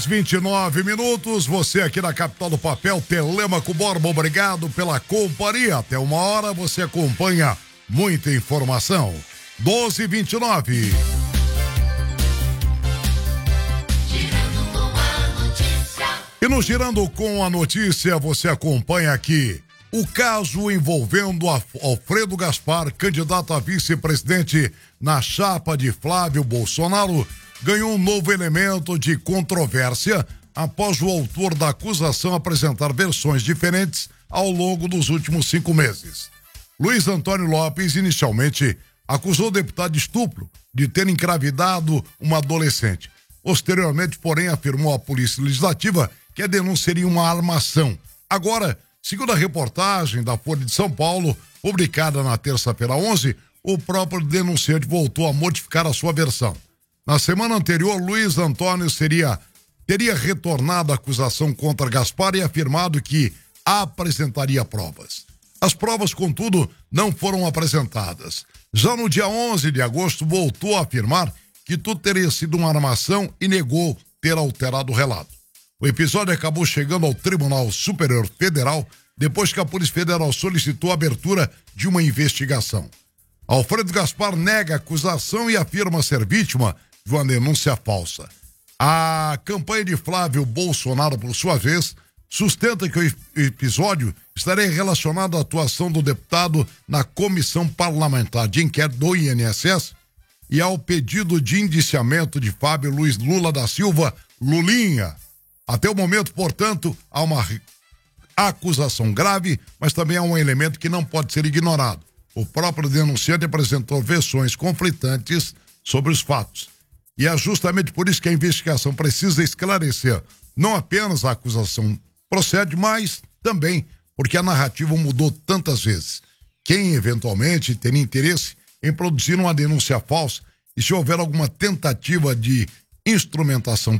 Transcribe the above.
29 minutos, você aqui na capital do papel, Telêmaco Borba, obrigado pela companhia. Até 1h você acompanha muita informação. 12h29. E no Girando com a Notícia, você acompanha aqui o caso envolvendo Alfredo Gaspar, candidato a vice-presidente na chapa de Flávio Bolsonaro, ganhou um novo elemento de controvérsia após o autor da acusação apresentar versões diferentes ao longo dos últimos 5 meses. Luiz Antônio Lopes inicialmente acusou o deputado de estupro, de ter engravidado uma adolescente. Posteriormente, porém, afirmou à Polícia Legislativa que a denúncia seria uma armação. Agora, segundo a reportagem da Folha de São Paulo, publicada na terça-feira 11, o próprio denunciante voltou a modificar a sua versão. Na semana anterior, Luiz Antônio teria retornado a acusação contra Gaspar e afirmado que apresentaria provas. As provas, contudo, não foram apresentadas. Já no dia 11 de agosto, voltou a afirmar que tudo teria sido uma armação e negou ter alterado o relato. O episódio acabou chegando ao Tribunal Superior Federal depois que a Polícia Federal solicitou a abertura de uma investigação. Alfredo Gaspar nega a acusação e afirma ser vítima de uma denúncia falsa. A campanha de Flávio Bolsonaro, por sua vez, sustenta que o episódio estaria relacionado à atuação do deputado na Comissão Parlamentar de Inquérito do INSS e ao pedido de indiciamento de Fábio Luiz Lula da Silva, Lulinha. Até o momento, portanto, há uma acusação grave, mas também há um elemento que não pode ser ignorado. O próprio denunciante apresentou versões conflitantes sobre os fatos. E é justamente por isso que a investigação precisa esclarecer não apenas a acusação procede, mas também porque a narrativa mudou tantas vezes. Quem eventualmente teria interesse em produzir uma denúncia falsa e se houver alguma tentativa de instrumentação